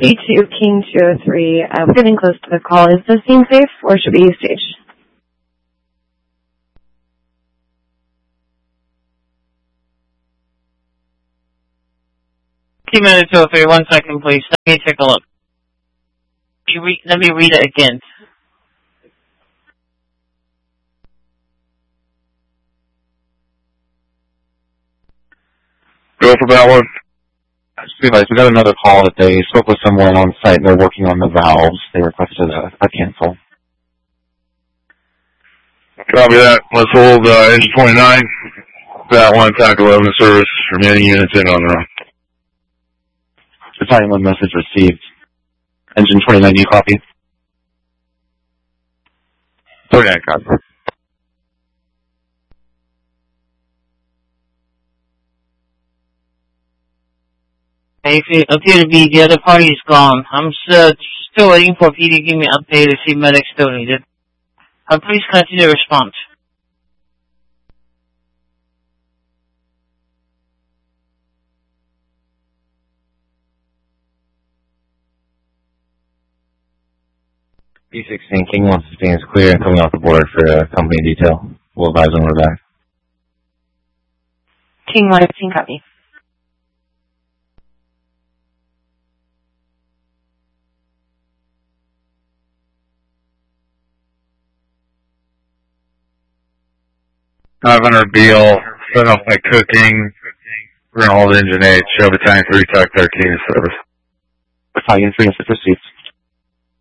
B2 King 203, we're getting close to the call. Is the scene safe, or should we use stage? Minute 203, 1 second, please. Let me take a look. Let me read it again. Go for that one. We got another call that they spoke with someone on site and they're working on the valves. They requested a cancel. Copy that. Let's hold engine 29. That one, TAC 11 service. Remaining units in on the run. Battalion 1 message received. Engine 29, do you copy? 29, copy. If it appears to be the other party is gone, I'm still waiting for PD to give me an update to see medics still needed. Please continue the response. B16, King 115 is clear and coming off the board for company detail. We'll advise when we're back. King 115, copy. $500 Beal, set up by cooking. We're going to hold engine 8, show battalion 3, TAC 13 service. Battalion 3 is received.